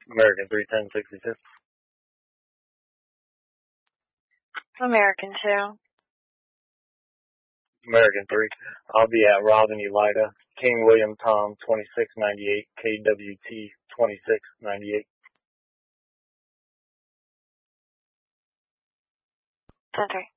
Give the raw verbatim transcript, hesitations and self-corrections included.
American three ten sixty-two. American two. American three. I'll be at Robin Elida, King William Tom twenty-six ninety-eight, K W T twenty-six ninety-eight. ten three.